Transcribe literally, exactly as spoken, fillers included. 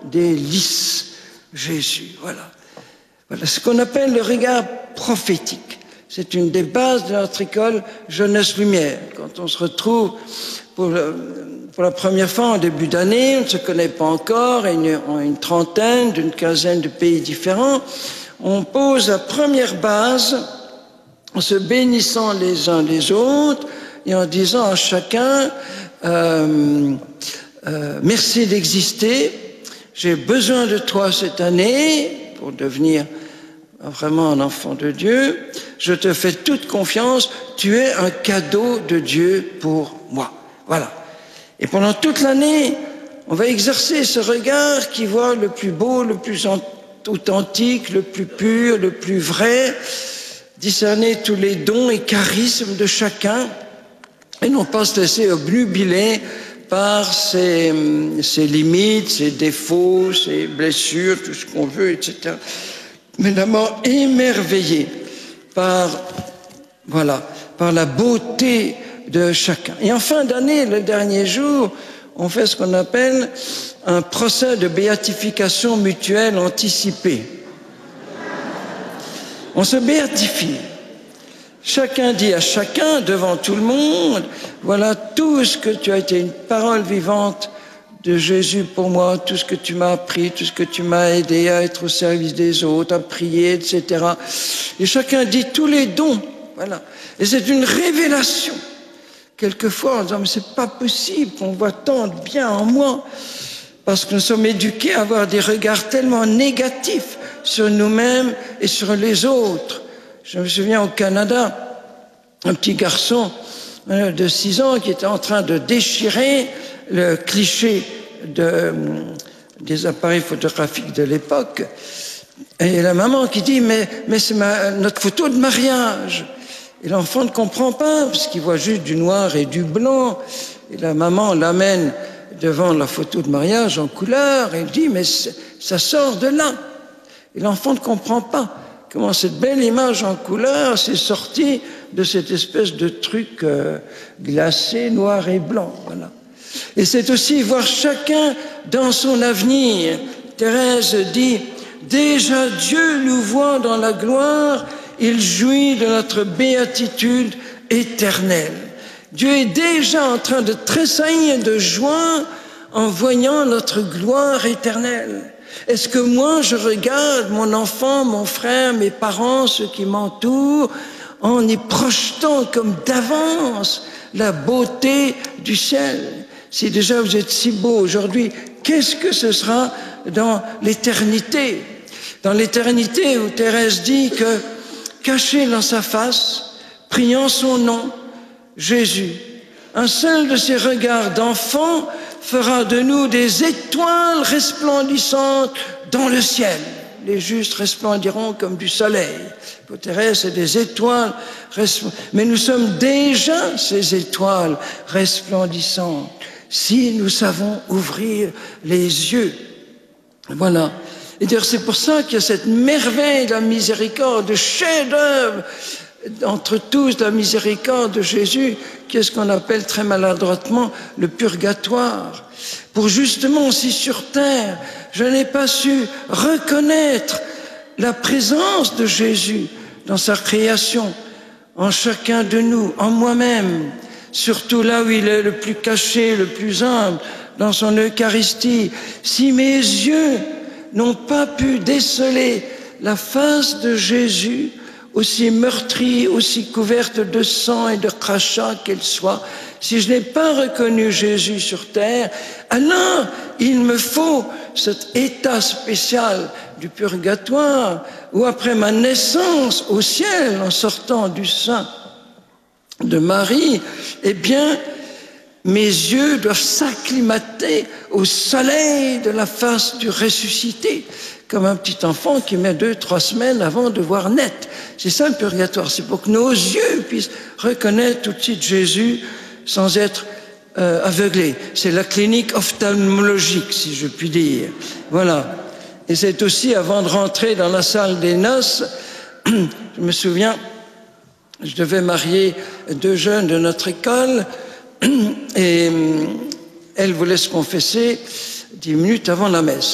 délices. Jésus, voilà. Voilà ce qu'on appelle le regard prophétique. C'est une des bases de notre école Jeunesse Lumière. Quand on se retrouve pour, le, pour la première fois en début d'année, on ne se connaît pas encore, une, une trentaine, d'une quinzaine de pays différents, on pose la première base en se bénissant les uns les autres et en disant à chacun euh, euh, merci d'exister, j'ai besoin de toi cette année pour devenir vraiment un enfant de Dieu, je te fais toute confiance, tu es un cadeau de Dieu pour moi. Voilà. Et pendant toute l'année, on va exercer ce regard qui voit le plus beau, le plus authentique, le plus pur, le plus vrai, discerner tous les dons et charismes de chacun et non pas se laisser obnubiler par ses, ses limites, ses défauts, ses blessures, tout ce qu'on veut, et cetera. Mais d'abord émerveillé par, voilà, par la beauté de chacun. Et en fin d'année, le dernier jour, on fait ce qu'on appelle un procès de béatification mutuelle anticipée. On se béatifie. Chacun dit à chacun, devant tout le monde, voilà tout ce que tu as été, une parole vivante de Jésus pour moi, tout ce que tu m'as appris, tout ce que tu m'as aidé à être au service des autres, à prier, et cetera. Et chacun dit tous les dons, voilà. Et c'est une révélation. Quelquefois, en disant, mais c'est pas possible qu'on voit tant de bien en moi, parce que nous sommes éduqués à avoir des regards tellement négatifs sur nous-mêmes et sur les autres. Je me souviens au Canada, un petit garçon de six ans qui était en train de déchirer le cliché de, des appareils photographiques de l'époque. Et la maman qui dit, mais, mais c'est ma, notre photo de mariage. Et l'enfant ne comprend pas, parce qu'il voit juste du noir et du blanc. Et la maman l'amène devant la photo de mariage en couleur, et il dit, mais ça sort de là. Et l'enfant ne comprend pas comment cette belle image en couleur s'est sortie de cette espèce de truc euh, glacé, noir et blanc. Voilà. Et c'est aussi voir chacun dans son avenir. Thérèse dit, déjà Dieu nous voit dans la gloire, il jouit de notre béatitude éternelle. Dieu est déjà en train de tressaillir de joie en voyant notre gloire éternelle. Est-ce que moi, je regarde mon enfant, mon frère, mes parents, ceux qui m'entourent, en y projetant comme d'avance la beauté du ciel? Si déjà vous êtes si beau aujourd'hui, qu'est-ce que ce sera dans l'éternité? Dans l'éternité où Thérèse dit que, caché dans sa face, priant son nom, Jésus, un seul de ses regards d'enfant fera de nous des étoiles resplendissantes dans le ciel. Les justes resplendiront comme du soleil. Pour Thérèse, c'est des étoiles resplendissantes. Mais nous sommes déjà ces étoiles resplendissantes si nous savons ouvrir les yeux. Voilà. Et d'ailleurs, c'est pour ça qu'il y a cette merveille de la miséricorde, de chef-d'œuvre entre tous, la miséricorde de Jésus, qui est ce qu'on appelle très maladroitement le purgatoire. Pour justement, si sur terre, je n'ai pas su reconnaître la présence de Jésus dans sa création, en chacun de nous, en moi-même, surtout là où il est le plus caché, le plus humble, dans son Eucharistie, si mes yeux n'ont pas pu déceler la face de Jésus, aussi meurtrie, aussi couverte de sang et de crachats qu'elle soit, si je n'ai pas reconnu Jésus sur terre, alors il me faut cet état spécial du purgatoire, où après ma naissance au ciel, en sortant du sein de Marie, eh bien, mes yeux doivent s'acclimater au soleil de la face du ressuscité, comme un petit enfant qui met deux, trois semaines avant de voir net. C'est ça le purgatoire, c'est pour que nos yeux puissent reconnaître tout de suite Jésus sans être euh, aveuglés. C'est la clinique ophtalmologique, si je puis dire. Voilà. Et c'est aussi, avant de rentrer dans la salle des noces, je me souviens, je devais marier deux jeunes de notre école, et elle voulait se confesser dix minutes avant la messe.